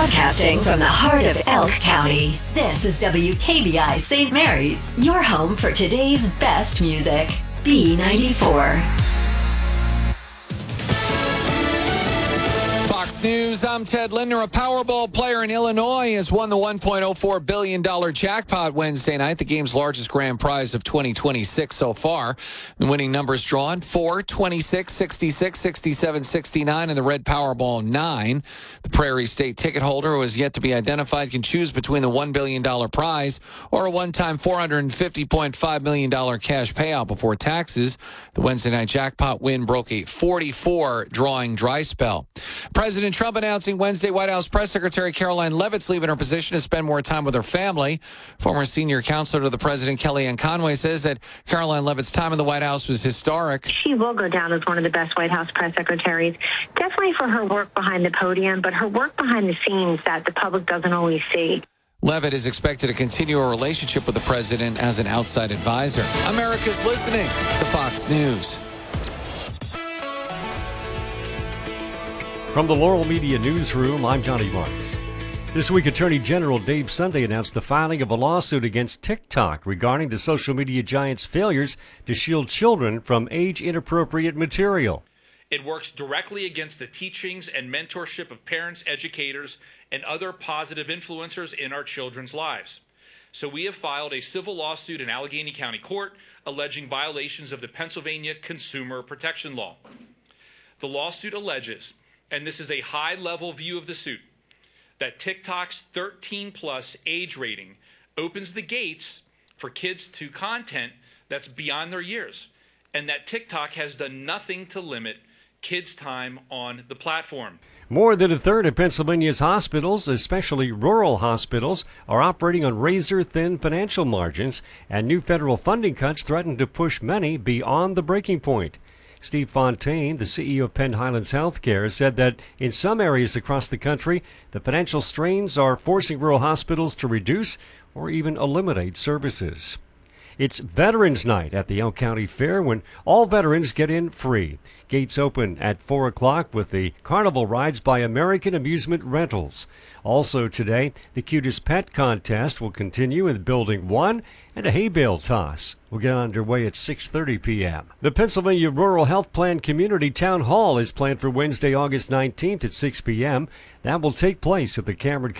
Broadcasting from the heart of Elk County, this is WKBI St. Mary's, your home for today's best music. B94. Fox News, I'm Ted Lindner. A Powerball player in Illinois has won the $1.04 billion jackpot Wednesday night, the game's largest grand prize of 2026 so far. The winning numbers drawn 4, 26, 66, 67, 69, and the red Powerball 9. The Prairie State ticket holder, who has yet to be identified, can choose between the $1 billion prize or a one-time $450.5 million cash payout before taxes. The Wednesday night jackpot win broke a 44 drawing dry spell. President Trump announcing Wednesday White House Press Secretary Caroline Leavitt's leaving her position to spend more time with her family. Former senior counselor to the president, Kellyanne Conway, says that Caroline Leavitt's time in the White House was historic. She will go down as one of the best White House press secretaries, definitely for her work behind the podium, but her work behind the scenes that the public doesn't always see. Leavitt is expected to continue a relationship with the president as an outside advisor. America's listening to Fox News. From the Laurel Media Newsroom, I'm Johnny Marks. This week, Attorney General Dave Sunday announced the filing of a lawsuit against TikTok regarding the social media giant's failures to shield children from age-inappropriate material. It works directly against the teachings and mentorship of parents, educators, and other positive influencers in our children's lives. So we have filed a civil lawsuit in Allegheny County Court alleging violations of the Pennsylvania Consumer Protection Law. The lawsuit alleges, and this is a high-level view of the suit, that TikTok's 13-plus age rating opens the gates for kids to content that's beyond their years, and that TikTok has done nothing to limit kids' time on the platform. More than a third of Pennsylvania's hospitals, especially rural hospitals, are operating on razor-thin financial margins, and new federal funding cuts threaten to push many beyond the breaking point. Steve Fontaine, the CEO of Penn Highlands Healthcare, said that in some areas across the country, the financial strains are forcing rural hospitals to reduce or even eliminate services. It's Veterans Night at the Elk County Fair, when all veterans get in free. Gates open at 4 o'clock with the carnival rides by American Amusement Rentals. Also today, the Cutest Pet Contest will continue in Building 1, and a hay bale toss will get underway at 6:30 p.m. The Pennsylvania Rural Health Plan Community Town Hall is planned for Wednesday, August 19th at 6 p.m. That will take place at the Cameron